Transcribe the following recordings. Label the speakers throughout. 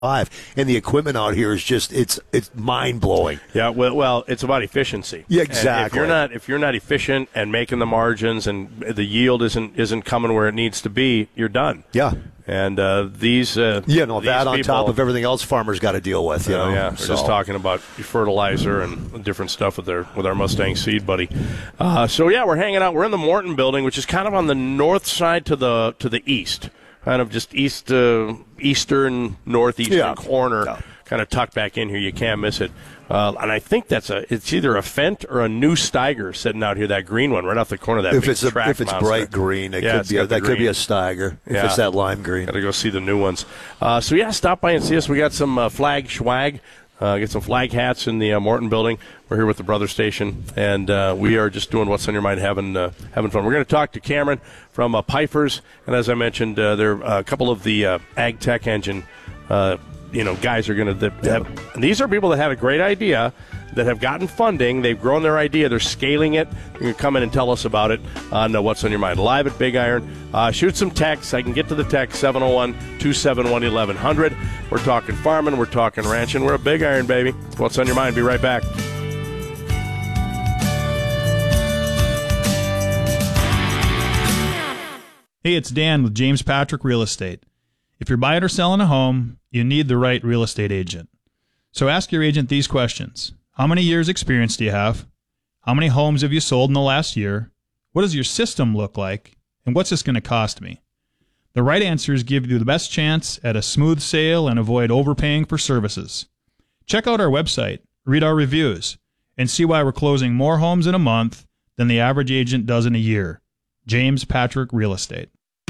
Speaker 1: And the equipment out here is just it's mind blowing.
Speaker 2: Yeah, well, it's about efficiency.
Speaker 1: Yeah, exactly.
Speaker 2: And if you're not efficient and making the margins and the yield isn't coming where it needs to be, you're done.
Speaker 1: Yeah.
Speaker 2: And these
Speaker 1: that
Speaker 2: people,
Speaker 1: on top of everything else farmers got to deal with.
Speaker 2: Yeah, we're just talking about fertilizer and different stuff with our Mustang Seed Buddy. We're hanging out. We're in the Morton building, which is kind of on the north side to the east. Kind of just northeastern corner, kind of tucked back in here. You can't miss it. And I think it's either a Fendt or a new Steiger sitting out here, that green one right off the corner of that big track
Speaker 1: If it's
Speaker 2: monster.
Speaker 1: bright green, could be a Steiger. If it's that lime green.
Speaker 2: Got to go see the new ones. Stop by and see us. We got some flag swag. Get some flag hats in the Morton building. We're here with the Brother Station, and we are just doing what's on your mind, having fun. We're going to talk to Cameron from Pfeiffer's, and as I mentioned, there are a couple of the Ag Tech Engine guys are going to these are people that have a great idea, that have gotten funding. They've grown their idea. They're scaling it. You can come in and tell us about it on What's on Your Mind. Live at Big Iron. Shoot some texts. I can get to the text, 701-271-1100. We're talking farming. We're talking ranching. We're at Big Iron, baby. What's on Your Mind? Be right back.
Speaker 3: Hey, it's Dan with James Patrick Real Estate. If you're buying or selling a home, you need the right real estate agent. So ask your agent these questions. How many years experience do you have? How many homes have you sold in the last year? What does your system look like? And what's this going to cost me? The right answers give you the best chance at a smooth sale and avoid overpaying for services. Check out our website, read our reviews, and see why we're closing more homes in a month than the average agent does in a year. James Patrick Real Estate.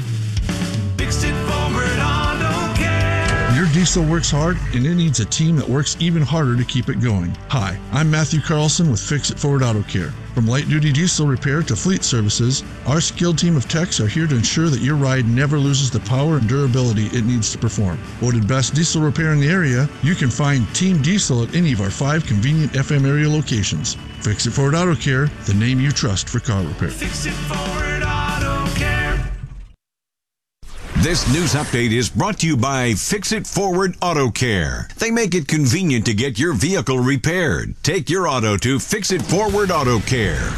Speaker 4: Your diesel works hard, and it needs a team that works even harder to keep it going. Hi, I'm Matthew Carlson with Fix It Forward Auto Care. From light-duty diesel repair to fleet services, our skilled team of techs are here to ensure that your ride never loses the power and durability it needs to perform. Voted best diesel repair in the area, you can find Team Diesel at any of our 5 convenient FM area locations. Fix It Forward Auto Care, the name you trust for car repair.
Speaker 5: Fix It Forward Auto Care.
Speaker 6: This news update is brought to you by Fix It Forward Auto Care. They make it convenient to get your vehicle repaired. Take your auto to Fix It Forward Auto Care.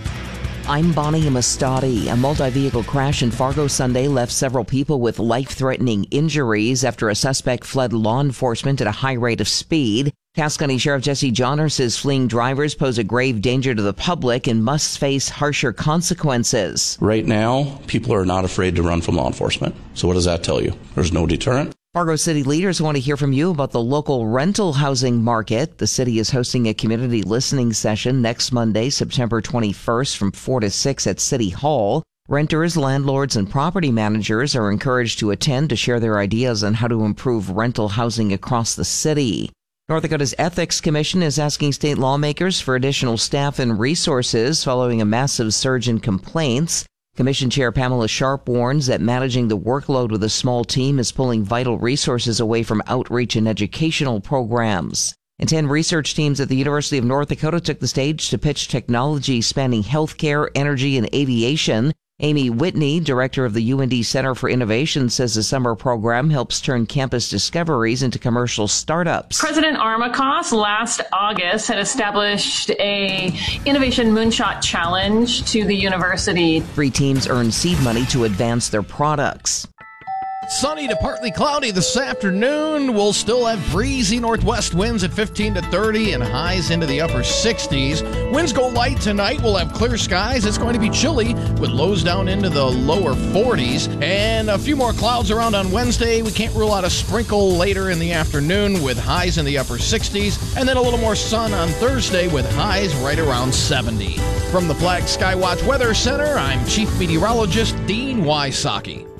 Speaker 7: I'm Bonnie Amistadi. A multi-vehicle crash in Fargo Sunday left several people with life-threatening injuries after a suspect fled law enforcement at a high rate of speed. Cass County Sheriff Jesse Johnner says fleeing drivers pose a grave danger to the public and must face harsher consequences.
Speaker 8: Right now, people are not afraid to run from law enforcement. So what does that tell you? There's no deterrent.
Speaker 7: Fargo City leaders want to hear from you about the local rental housing market. The city is hosting a community listening session next Monday, September 21st from 4 to 6 at City Hall. Renters, landlords, and property managers are encouraged to attend to share their ideas on how to improve rental housing across the city. North Dakota's Ethics Commission is asking state lawmakers for additional staff and resources following a massive surge in complaints. Commission Chair Pamela Sharp warns that managing the workload with a small team is pulling vital resources away from outreach and educational programs. And 10 research teams at the University of North Dakota took the stage to pitch technology spanning healthcare, energy, and aviation. Amy Whitney, director of the UND Center for Innovation, says the summer program helps turn campus discoveries into commercial startups.
Speaker 9: President Armacost last August had established a Innovation Moonshot Challenge to the university.
Speaker 7: 3 teams earned seed money to advance their products.
Speaker 10: Sunny to partly cloudy this afternoon. We'll still have breezy northwest winds at 15 to 30 and highs into the upper 60s. Winds go light tonight. We'll have clear skies. It's going to be chilly with lows down into the lower 40s. And a few more clouds around on Wednesday. We can't rule out a sprinkle later in the afternoon with highs in the upper 60s. And then a little more sun on Thursday with highs right around 70. From the Flag Skywatch Weather Center, I'm Chief Meteorologist Dean Wysocki.